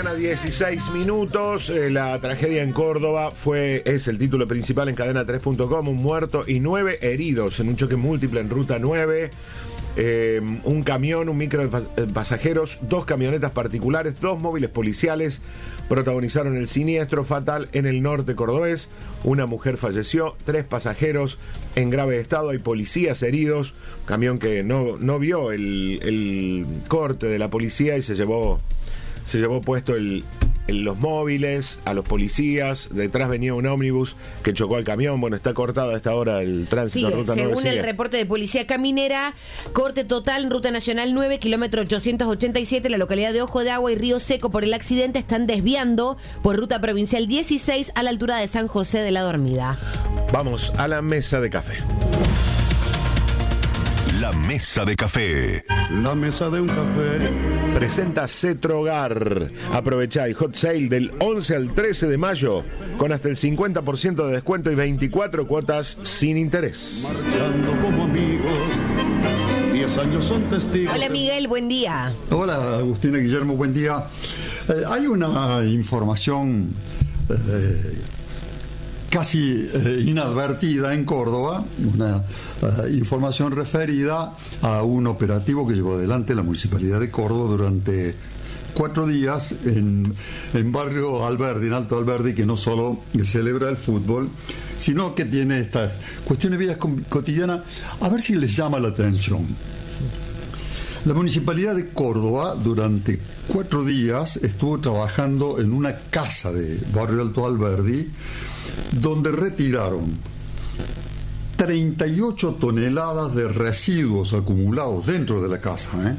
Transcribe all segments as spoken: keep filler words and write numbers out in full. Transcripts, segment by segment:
mañana, dieciséis minutos. Eh, la tragedia en Córdoba fue es el título principal en cadena tres punto com. Un muerto y nueve heridos en un choque múltiple en ruta nueve. Eh, un camión, un micro de pasajeros, dos camionetas particulares, dos móviles policiales protagonizaron el siniestro fatal en el norte cordobés. Una mujer falleció, tres pasajeros en grave estado, hay policías heridos. Camión que no, no vio el, el corte de la policía y se llevó, se llevó puesto el, el, los móviles a los policías. Detrás venía un ómnibus que chocó al camión. Bueno, está cortado a esta hora el tránsito. Sigue, Ruta según nueve, sigue. el reporte de Policía Caminera, corte total en Ruta Nacional nueve, kilómetro ochocientos ochenta y siete, la localidad de Ojo de Agua y Río Seco. Por el accidente están desviando por Ruta Provincial dieciséis a la altura de San José de la Dormida. Vamos a la mesa de café. La mesa de café. La mesa de un café. Presenta Cetrogar. Aprovechá el hot sale del once al trece de mayo con hasta el cincuenta por ciento de descuento y veinticuatro cuotas sin interés. Marchando como amigos, diez años son testigos. Hola Miguel, buen día. Hola Agustina, Guillermo, buen día. Eh, hay una información eh, casi eh, inadvertida en Córdoba, una uh, información referida a un operativo que llevó adelante la Municipalidad de Córdoba durante cuatro días en, en Barrio Alberdi, en Alto Alberdi, que no solo celebra el fútbol, sino que tiene estas cuestiones de vida cotidiana. A ver si les llama la atención. La Municipalidad de Córdoba durante cuatro días estuvo trabajando en una casa de Barrio Alto Alberdi, donde retiraron treinta y ocho toneladas de residuos acumulados dentro de la casa. ¿eh?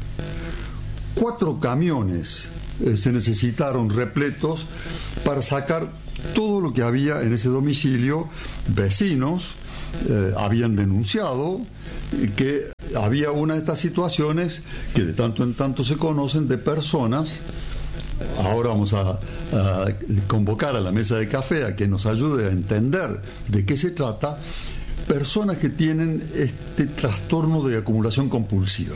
Cuatro camiones eh, se necesitaron repletos para sacar todo lo que había en ese domicilio. Vecinos eh, habían denunciado que había una de estas situaciones que de tanto en tanto se conocen de personas. Ahora vamos a, a convocar a la mesa de café a que nos ayude a entender de qué se trata. Personas que tienen este trastorno de acumulación compulsiva.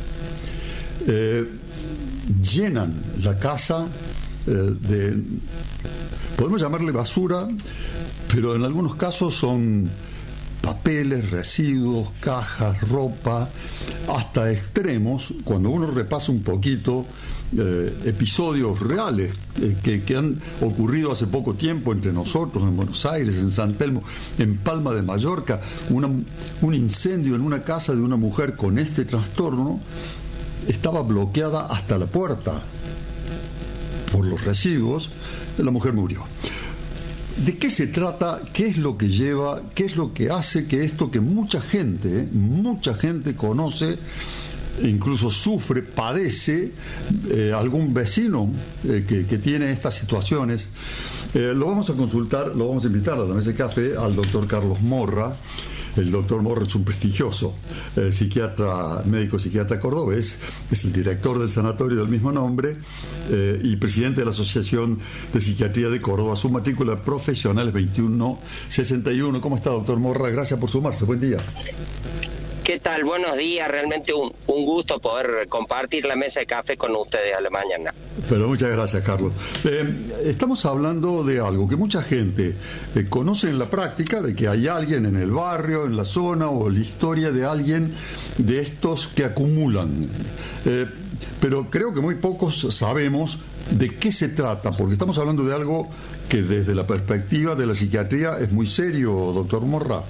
Eh, llenan la casa eh, de, podemos llamarle basura, pero en algunos casos son papeles, residuos, cajas, ropa, hasta extremos. Cuando uno repasa un poquito eh, episodios reales eh, que, que han ocurrido hace poco tiempo entre nosotros, en Buenos Aires, en San Telmo, en Palma de Mallorca, una, un incendio en una casa de una mujer con este trastorno, estaba bloqueada hasta la puerta por los residuos, la mujer murió. ¿De qué se trata? ¿Qué es lo que lleva? ¿Qué es lo que hace que esto que mucha gente, eh, mucha gente conoce, incluso sufre, padece, eh, algún vecino eh, que, que tiene estas situaciones? Eh, lo vamos a consultar, lo vamos a invitar a la mesa de café al doctor Carlos Morra. El doctor Morra es un prestigioso eh, psiquiatra, médico psiquiatra cordobés, es el director del sanatorio del mismo nombre eh, y presidente de la Asociación de Psiquiatría de Córdoba. Su matrícula profesional es veintiuno sesenta y uno. ¿Cómo está, doctor Morra? Gracias por sumarse. Buen día. ¿Qué tal? Buenos días. Realmente un, un gusto poder compartir la mesa de café con ustedes a la mañana. Pero muchas gracias, Carlos. Eh, estamos hablando de algo que mucha gente eh, conoce en la práctica, de que hay alguien en el barrio, en la zona, o la historia de alguien de estos que acumulan. Eh, pero creo que muy pocos sabemos de qué se trata, porque estamos hablando de algo que desde la perspectiva de la psiquiatría es muy serio, doctor Morra.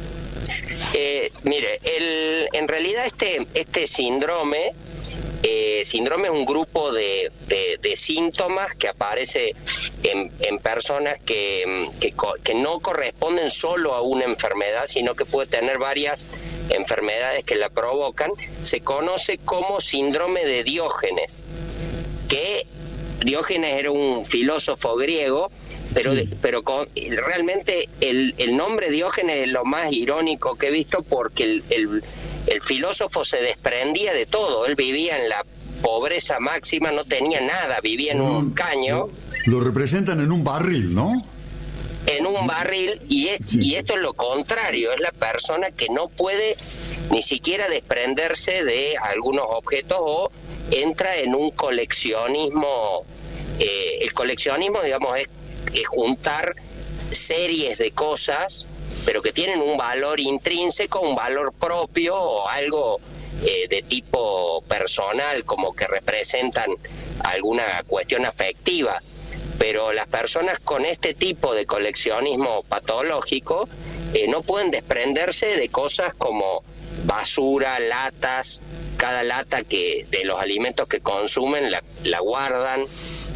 Eh, mire, el, en realidad este, este síndrome, eh, síndrome es un grupo de, de, de síntomas que aparece en, en personas que, que, que no corresponden solo a una enfermedad, sino que puede tener varias enfermedades que la provocan. Se conoce como síndrome de Diógenes, que Diógenes era un filósofo griego, pero, sí. pero con, realmente el, el nombre Diógenes es lo más irónico que he visto, porque el, el, el filósofo se desprendía de todo. Él vivía en la pobreza máxima, no tenía nada, vivía en un caño. Lo, lo representan en un barril, ¿no? En un barril, y, es, sí. y esto es lo contrario, es la persona que no puede ni siquiera desprenderse de algunos objetos o entra en un coleccionismo eh, el coleccionismo, digamos, es, es juntar series de cosas, pero que tienen un valor intrínseco, un valor propio o algo eh, de tipo personal, como que representan alguna cuestión afectiva. Pero las personas con este tipo de coleccionismo patológico eh, no pueden desprenderse de cosas como basura, latas, cada lata que de los alimentos que consumen la, la guardan.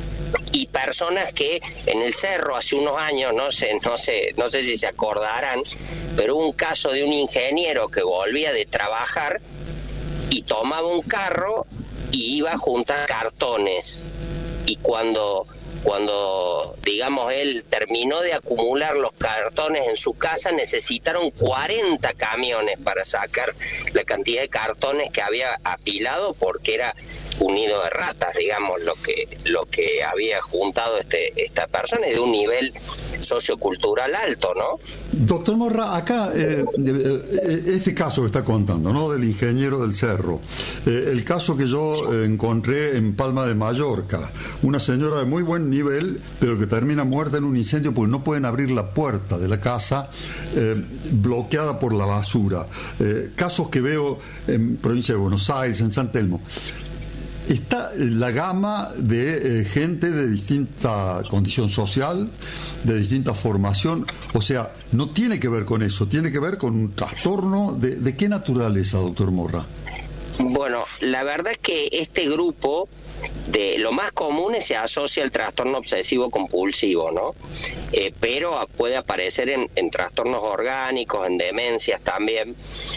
Y personas que en el cerro hace unos años, no sé, no sé, no sé si se acordarán, pero hubo un caso de un ingeniero que volvía de trabajar y tomaba un carro y iba a juntar cartones. Y cuando Cuando, digamos, él terminó de acumular los cartones en su casa, necesitaron cuarenta camiones para sacar la cantidad de cartones que había apilado, porque era un nido de ratas, digamos, lo que lo que había juntado este esta persona, y de un nivel sociocultural alto, ¿no? Doctor Morra, acá, eh, eh, este caso que está contando, ¿no?, del ingeniero del cerro, eh, el caso que yo eh, encontré en Palma de Mallorca, una señora de muy buen nivel, pero que termina muerta en un incendio porque no pueden abrir la puerta de la casa, eh, bloqueada por la basura. Eh, casos que veo en provincia de Buenos Aires, en San Telmo. Está la gama de eh, gente de distinta condición social, de distinta formación, o sea, no tiene que ver con eso, tiene que ver con un trastorno. ¿De, de qué naturaleza, doctor Morra? Bueno, la verdad es que este grupo, de lo más común es, se asocia al trastorno obsesivo compulsivo, ¿no? Eh, pero puede aparecer en, en trastornos orgánicos, en demencias también,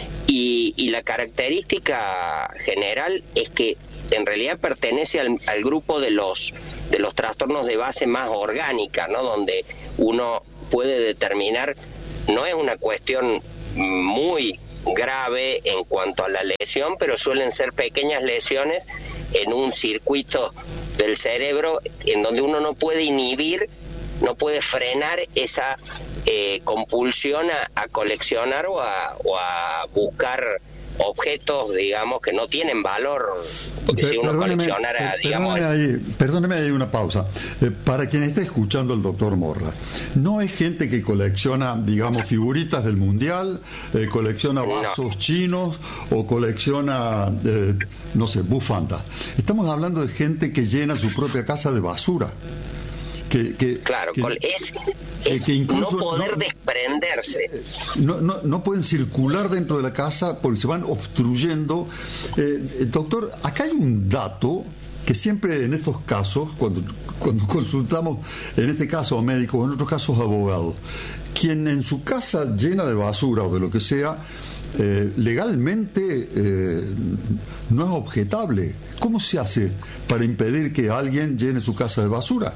y, y la característica general es que en realidad pertenece al, al grupo de los de los trastornos de base más orgánica, ¿no? Donde uno puede determinar, no es una cuestión muy grave en cuanto a la lesión, pero suelen ser pequeñas lesiones en un circuito del cerebro en donde uno no puede inhibir, no puede frenar esa eh, compulsión a, a coleccionar o a, o a buscar objetos, digamos, que no tienen valor, porque si uno perdóneme, coleccionara, digamos... Perdóneme ahí, perdóneme ahí una pausa. Eh, para quien esté escuchando al doctor Morra, no es gente que colecciona, digamos, figuritas del Mundial, eh, colecciona vasos no. chinos o colecciona, eh, no sé, bufanda. Estamos hablando de gente que llena su propia casa de basura. Que, que, claro, que, es, que, es que incluso no poder no, desprenderse. No, no, no pueden circular dentro de la casa porque se van obstruyendo. Eh, doctor, acá hay un dato que siempre en estos casos, cuando, cuando consultamos, en este caso a médicos, en otros casos a abogados, quien en su casa llena de basura o de lo que sea, eh, legalmente eh, no es objetable. ¿Cómo se hace para impedir que alguien llene su casa de basura?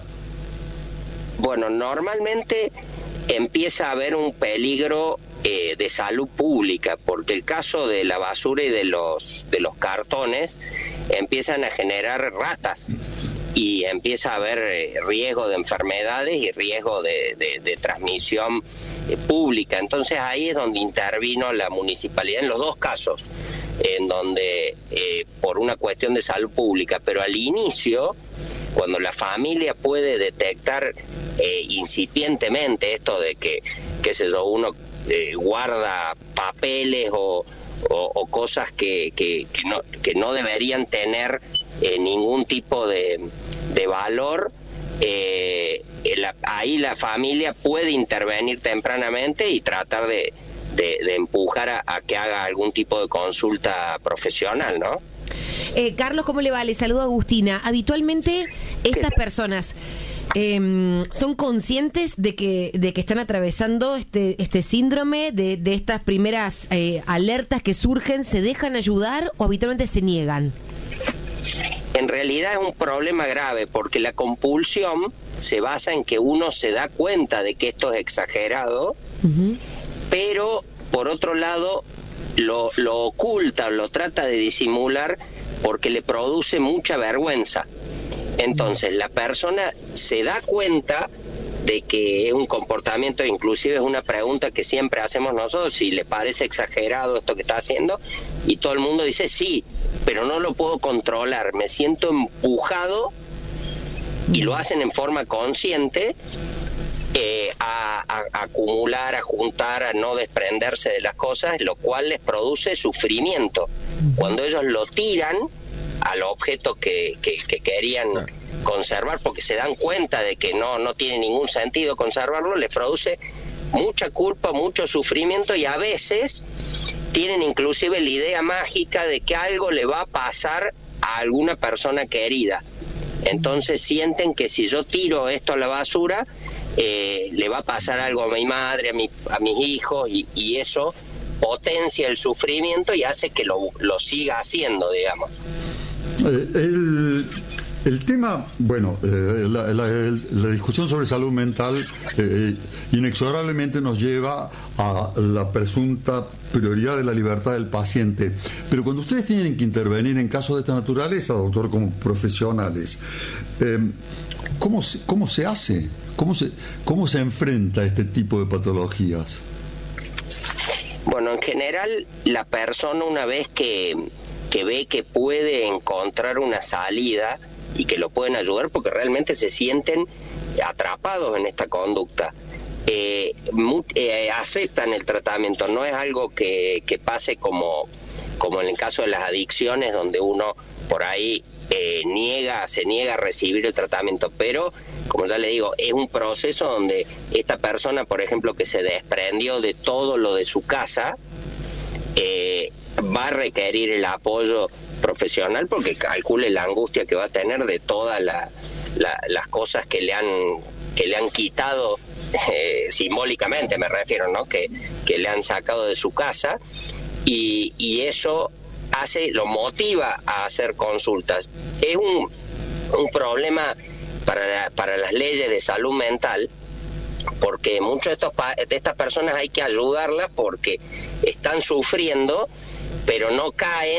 Bueno, normalmente empieza a haber un peligro eh, de salud pública, porque el caso de la basura y de los de los cartones empiezan a generar ratas y empieza a haber eh, riesgo de enfermedades y riesgo de, de, de transmisión eh, pública. Entonces ahí es donde intervino la municipalidad en los dos casos, en donde eh, por una cuestión de salud pública, pero al inicio, cuando la familia puede detectar eh, incipientemente esto de que, qué sé yo, uno eh, guarda papeles o, o, o cosas que, que, que, no, que no deberían tener eh, ningún tipo de, de valor, eh, la, ahí la familia puede intervenir tempranamente y tratar de, de, de empujar a, a que haga algún tipo de consulta profesional, ¿no? Eh, Carlos, ¿cómo le va? Le saludo a Agustina. Habitualmente estas personas eh, son conscientes de que de que están atravesando este este síndrome, de, de estas primeras eh, alertas que surgen, ¿se dejan ayudar o habitualmente se niegan? En realidad es un problema grave, porque la compulsión se basa en que uno se da cuenta de que esto es exagerado, uh-huh. pero por otro lado lo, lo oculta, lo trata de disimular porque le produce mucha vergüenza. Entonces la persona se da cuenta de que es un comportamiento, inclusive es una pregunta que siempre hacemos nosotros, si le parece exagerado esto que está haciendo, y todo el mundo dice sí, pero no lo puedo controlar, me siento empujado y lo hacen en forma consciente, eh, a, a, a acumular, a juntar, a no desprenderse de las cosas, lo cual les produce sufrimiento. Cuando ellos lo tiran al objeto que, que, que querían conservar, porque se dan cuenta de que no, no tiene ningún sentido conservarlo, les produce mucha culpa, mucho sufrimiento, y a veces tienen inclusive la idea mágica de que algo le va a pasar a alguna persona querida. Entonces sienten que si yo tiro esto a la basura, eh, le va a pasar algo a mi madre, a, mi, a mis hijos, y, y eso potencia el sufrimiento y hace que lo, lo siga haciendo, digamos. Eh, el, el tema, bueno, eh, la, la, la discusión sobre salud mental eh, inexorablemente nos lleva a la presunta prioridad de la libertad del paciente. Pero cuando ustedes tienen que intervenir en casos de esta naturaleza, doctor, como profesionales, eh, ¿cómo, se, ¿cómo se hace? ¿Cómo se, ¿Cómo se enfrenta a este tipo de patologías? Bueno, en general, la persona, una vez que, que ve que puede encontrar una salida y que lo pueden ayudar, porque realmente se sienten atrapados en esta conducta, eh, mu- eh, aceptan el tratamiento. No es algo que, que pase como, como en el caso de las adicciones, donde uno por ahí eh, niega, se niega a recibir el tratamiento, pero como ya le digo, es un proceso donde esta persona, por ejemplo, que se desprendió de todo lo de su casa, eh, va a requerir el apoyo profesional, porque calcule la angustia que va a tener de todas la, la, las cosas que le han que le han quitado, eh, simbólicamente me refiero, ¿no? Que, que le han sacado de su casa, y, y eso hace, lo motiva a hacer consultas. Es un, un problema para, la, para las leyes de salud mental, porque muchos de, estos, de estas personas hay que ayudarlas porque están sufriendo, pero no caen